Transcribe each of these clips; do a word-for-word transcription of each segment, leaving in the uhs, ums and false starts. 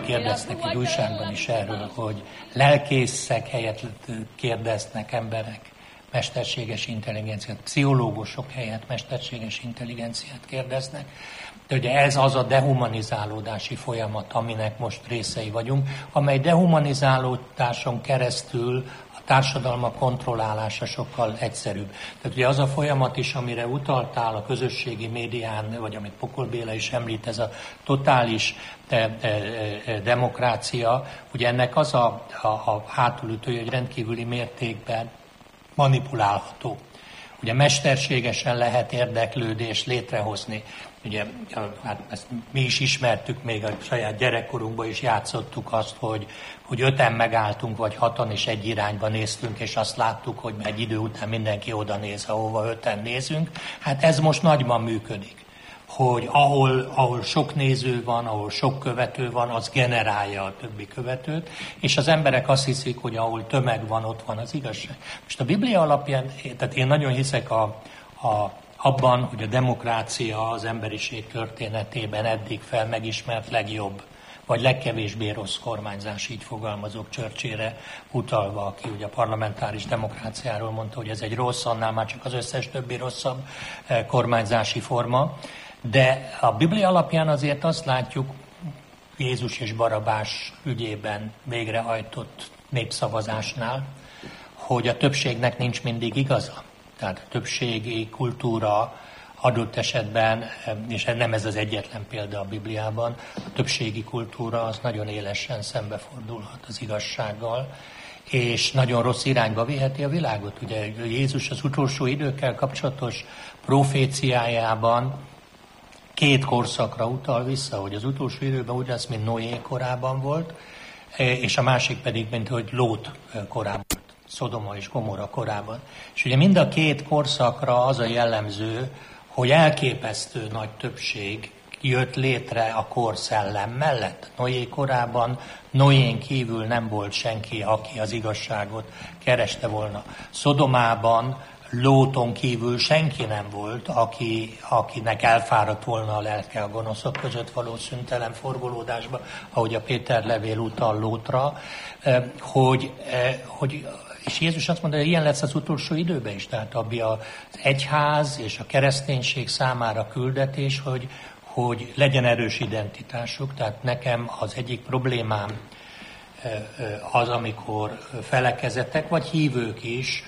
nemrég kérdeztek egy újságban is erről, hogy lelkészek helyett kérdeznek emberek mesterséges intelligenciát, pszichológusok helyett mesterséges intelligenciát kérdeznek. De ugye ez az a dehumanizálódási folyamat, aminek most részei vagyunk, amely dehumanizálódáson keresztül a társadalma kontrollálása sokkal egyszerűbb. Tehát ugye az a folyamat is, amire utaltál a közösségi médián, vagy amit Pokol Béla is említ, ez a totális de, de, de, demokrácia, ugye ennek az a, a, a hátulütője, hogy rendkívüli mértékben manipulálható. Ugye mesterségesen lehet érdeklődést létrehozni. Ugye, hát ezt mi is ismertük, még a saját gyerekkorunkban is játszottuk azt, hogy, hogy öten megálltunk, vagy hatan, és egy irányba néztünk, és azt láttuk, hogy egy idő után mindenki oda néz, ahova öten nézünk. Hát ez most nagyban működik, hogy ahol, ahol sok néző van, ahol sok követő van, az generálja a többi követőt, és az emberek azt hiszik, hogy ahol tömeg van, ott van az igazság. Most a Biblia alapján, tehát én nagyon hiszek a, a abban, hogy a demokrácia az emberiség történetében eddig fel megismert legjobb, vagy legkevésbé rossz kormányzás, így fogalmazok Churchillre utalva, aki ugye a parlamentáris demokráciáról mondta, hogy ez egy rossz, annál már csak az összes többi rosszabb kormányzási forma. De a Biblia alapján azért azt látjuk, Jézus és Barabás ügyében végrehajtott népszavazásnál, hogy a többségnek nincs mindig igaza. Tehát a többségi kultúra adott esetben, és nem ez az egyetlen példa a Bibliában, a többségi kultúra az nagyon élesen szembefordulhat az igazsággal, és nagyon rossz irányba viheti a világot. Ugye Jézus az utolsó időkkel kapcsolatos proféciájában két korszakra utal vissza, hogy az utolsó időben úgy lesz, mint Noé korában volt, és a másik pedig, mint hogy Lót korában. Szodoma és Gomorra korában. És ugye mind a két korszakra az a jellemző, hogy elképesztő nagy többség jött létre a korszellem mellett. Noé korában Noén kívül nem volt senki, aki az igazságot kereste volna. Szodomában Lóton kívül senki nem volt, aki, akinek elfáradt volna a lelke a gonoszok között való szüntelen forgolódásba, ahogy a Péter levél utal Lótra, hogy, hogy és Jézus azt mondta, hogy ilyen lesz az utolsó időben is. Tehát abbi az egyház és a kereszténység számára küldetés, hogy, hogy legyen erős identitásuk. Tehát nekem az egyik problémám az, amikor felekezetek, vagy hívők is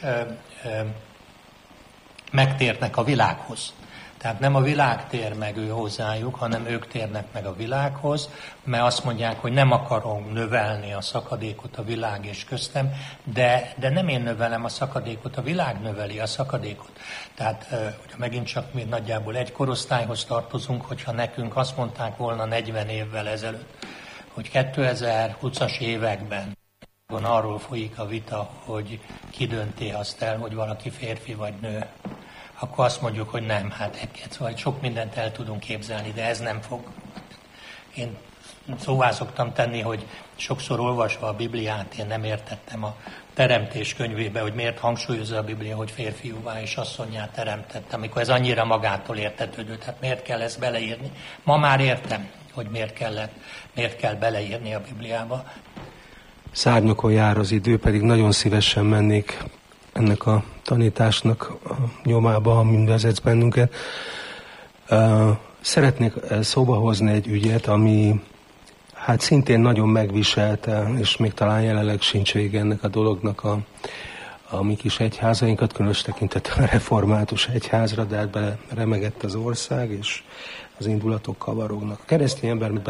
megtérnek a világhoz. Tehát nem a világ tér meg ő hozzájuk, hanem ők térnek meg a világhoz, mert azt mondják, hogy nem akarom növelni a szakadékot a világ és köztem, de, de nem én növelem a szakadékot, a világ növeli a szakadékot. Tehát ugye megint csak mi nagyjából egy korosztályhoz tartozunk, hogyha nekünk azt mondták volna negyven évvel ezelőtt, hogy kétezer-húszas években arról folyik a vita, hogy ki dönti azt el, hogy valaki férfi vagy nő, akkor azt mondjuk, hogy nem, hát egy, szóval sok mindent el tudunk képzelni, de ez nem fog. Én szóvá szoktam tenni, hogy sokszor olvasva a Bibliát, én nem értettem a Teremtés könyvébe, hogy miért hangsúlyozza a Biblia, hogy férfiúvá és asszonnyá teremtett, amikor ez annyira magától értetődött, hát miért kell ezt beleírni? Ma már értem, hogy miért kellett, miért kell beleírni a Bibliába. Szárnyokon jár az idő, pedig nagyon szívesen mennék ennek a tanításnak a nyomába, amin vezetsz bennünket. Szeretnék szóba hozni egy ügyet, ami hát szintén nagyon megviselte, és még talán jelenleg sincs vége ennek a dolognak a, a mi kis egyházainkat, különös tekintettel a református egyházra, de hát bele remegett az ország, és az indulatok kavarognak. A keresztény ember